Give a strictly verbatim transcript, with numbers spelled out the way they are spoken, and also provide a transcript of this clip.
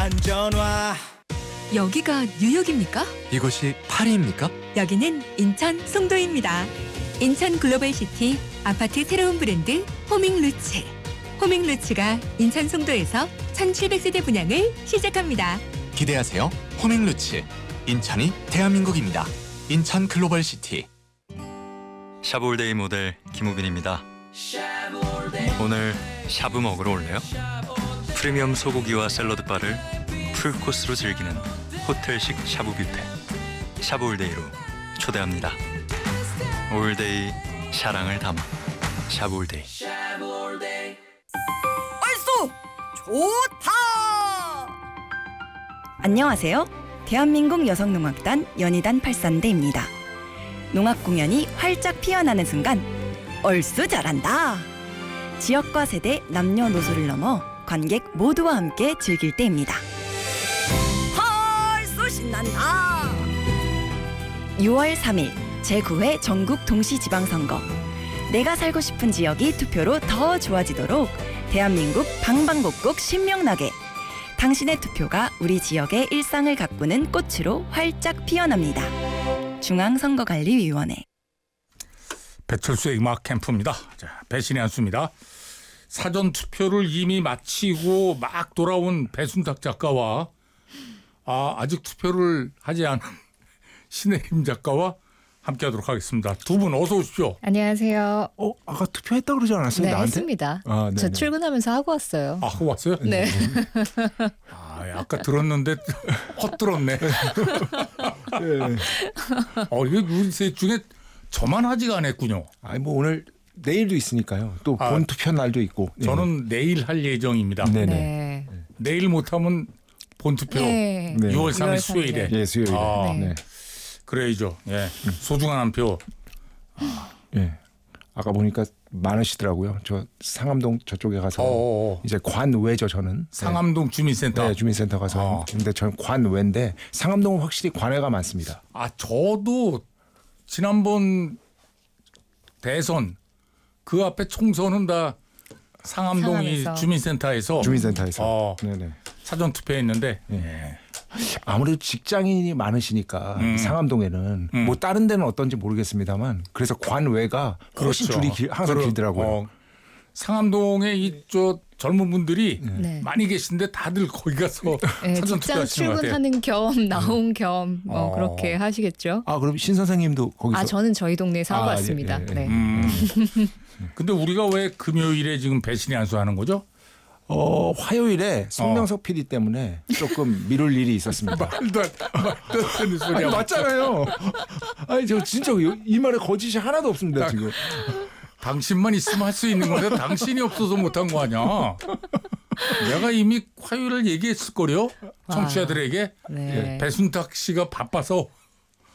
한 전화. 여기가 뉴욕입니까? 이곳이 파리입니까? 여기는 인천 송도입니다. 인천 글로벌시티 아파트 새로운 브랜드 호밍루츠. 호밍루츠가 인천 송도에서 천칠백 세대 분양을 시작합니다. 기대하세요. 호밍루츠. 인천이 대한민국입니다. 인천 글로벌시티. 샤브올데이 모델 김우빈입니다. 오늘 샤브 먹으러 올래요? 프리미엄 소고기와 샐러드 바를 풀코스로 즐기는 호텔식 샤브 뷔페. 샤브올데이로 초대합니다. 올데이 샤랑을 담아 샤브올데이. 얼쏘 좋다. 안녕하세요. 대한민국 여성농악단 연희단 팔산대입니다. 농악 공연이 활짝 피어나는 순간 얼쑤 잘한다. 지역과 세대, 남녀노소를 넘어 관객 모두와 함께 즐길 때입니다. 얼쑤 신난다. 유월 삼일 제구 회 전국 동시지방선거. 내가 살고 싶은 지역이 투표로 더 좋아지도록 대한민국 방방곡곡 신명나게 당신의 투표가 우리 지역의 일상을 가꾸는 꽃으로 활짝 피어납니다. 중앙선거관리위원회. 배철수의 음악 캠프입니다. 자, 배신의 한수입니다. 사전 투표를 이미 마치고 막 돌아온 배순탁 작가와 아, 아직 투표를 하지 않은 신혜림 작가와 함께하도록 하겠습니다. 두 분 어서 오십시오. 안녕하세요. 어, 아까 투표했다고 그러지 않았어요? 네, 나한테? 했습니다. 아, 저 출근하면서 하고 왔어요. 아, 하고 왔어요? 네. 아, 아까 들었는데 헛들었네. 네. 어, 이거 우리 셋 중에 저만 아직 안 했군요. 아니 뭐 오늘 내일도 있으니까요. 또 아, 본 투표 날도 있고. 저는 네. 내일 할 예정입니다. 네네. 네. 내일 못하면 본투표 네. 네. 유월 삼일 수요일에. 예, 수요일에. 아, 네. 네. 그래야죠. 예. 소중한 한 표. 예. 아까 보니까 많으시더라고요. 저 상암동 저쪽에 가서 어어어. 이제 관외죠 저는. 상암동 주민센터. 네, 주민센터 가서. 어. 근데 저는 관외인데 상암동은 확실히 관외가 많습니다. 아, 저도 지난번 대선 그 앞에 총선은 다 상암동이 상암에서. 주민센터에서 주민센터에서. 어, 네네. 사전 투표했는데 예. 아무래도 직장인이 많으시니까 음. 상암동에는 음. 뭐 다른 데는 어떤지 모르겠습니다만 그래서 관외가 훨씬 그렇죠. 줄이 길, 항상 그러- 길더라고요. 어, 상암동에 이 저 젊은 분들이 네. 많이 계신데 다들 거기 가서 네, 사전 직장 투표하시는 것 같아요. 출근하는 겸 나온 겸 뭐 어. 그렇게 하시겠죠. 아 그럼 신 선생님도 거기서 아 저는 저희 동네에서 하고 아, 왔습니다. 예, 예, 예. 네. 음. 근데 우리가 왜 금요일에 지금 배신의 한수 하는 거죠? 어, 화요일에 송명석 피디 때문에 조금 미룰 일이 있었습니다. 말도 안 말도 안 되는 아니, 소리야. 맞잖아요. 아니 저 진짜 이 말에 거짓이 하나도 없습니다 지금. 당신만 있으면 할 수 있는 건데 당신이 없어서 못한 거 아니야. 내가 이미 화요일을 얘기했을 거요. 청취자들에게 네. 배순탁 씨가 바빠서